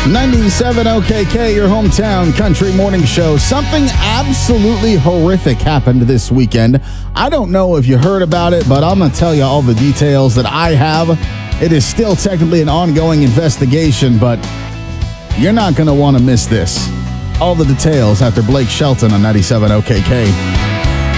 97 OKK, your hometown country morning show. Something absolutely horrific happened this weekend. I don't know if you heard about it, but I'm going to tell you all the details that I have. It is still technically an ongoing investigation, but you're not going to want to miss this. All the details after Blake Shelton on 97 OKK.